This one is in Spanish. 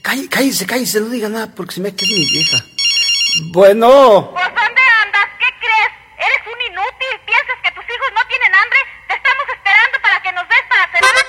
Cállese, no diga nada porque se me ha quedado mi vieja. Bueno.